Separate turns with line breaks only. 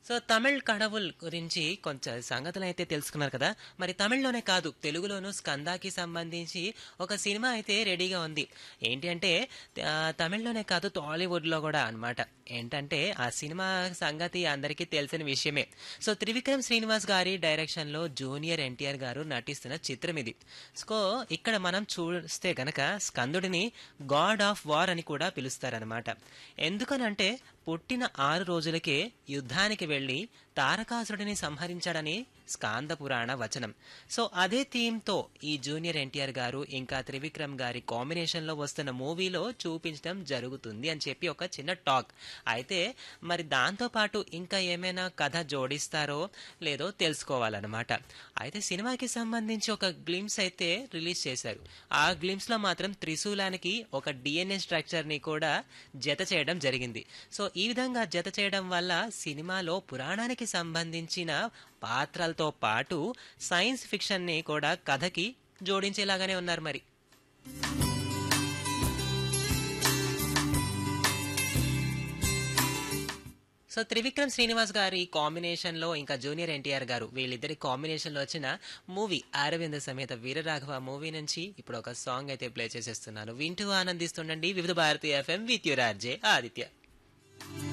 So Tamil కడవుల్ గురించి కొంచెం సంగతులైతే తెలుసుకున్నారు కదా. మరి తమిళ్లోనే కాదు, తెలుగులోనూ స్కందాకి సంబంధించి ఒక సినిమా అయితే రెడీగా ఉంది. ఏంటి అంటే తమిళ్లోనే కాదు, టాలీవుడ్లో కూడా అన్నమాట. ఏంటంటే ఆ సినిమా సంగతి అందరికీ తెలిసిన విషయమే. సో త్రివిక్రమ్ శ్రీనివాస్ గారి డైరెక్షన్లో జూనియర్ ఎన్టీఆర్ గారు నటిస్తున్న చిత్రం ఇది. సో ఇక్కడ మనం చూస్తే గనక స్కందుడిని గాడ్ ఆఫ్ వార్ అని కూడా పిలుస్తారనమాట. ఎందుకనంటే పుట్టిన 6 రోజులకే యుద్ధానికి వెళ్లి తారకాసురుడిని సంహరించాడని స్కాంద పురాణ వచనం. సో అదే థీమ్తో ఈ జూనియర్ ఎన్టీఆర్ గారు ఇంకా త్రివిక్రమ్ గారి కాంబినేషన్లో వస్తున్న మూవీలో చూపించడం జరుగుతుంది అని చెప్పి ఒక చిన్న టాక్. అయితే మరి దాంతో పాటు ఇంకా ఏమైనా కథ జోడిస్తారో లేదో తెలుసుకోవాలన్నమాట. అయితే సినిమాకి సంబంధించి ఒక గ్లిమ్స్ అయితే రిలీజ్ చేశారు. ఆ గ్లిమ్స్ లో మాత్రం త్రిశూలానికి ఒక డిఎన్ఏ స్ట్రక్చర్ ని కూడా జత చేయడం జరిగింది. సో ఈ విధంగా జత చేయడం వల్ల సినిమాలో పురాణానికి సంబంధించిన పాత్రలతో పాటు సైన్స్ ఫిక్షన్ ని కూడా కథకి జోడించేలాగానే ఉన్నారు మరి. సో త్రివిక్రమ్ శ్రీనివాస్ గారి కాంబినేషన్ లో ఇంకా జూనియర్ ఎన్టీఆర్ గారు వీళ్ళిద్దరి కాంబినేషన్ లో వచ్చిన మూవీ అరవింద సమేత వీరరాఘవ మూవీ నుంచి ఇప్పుడు ఒక సాంగ్ అయితే ప్లే చేసేస్తున్నాను. వింటూ ఆనందిస్తుండండి వివిధ Bharati FM with your RJ Aditya.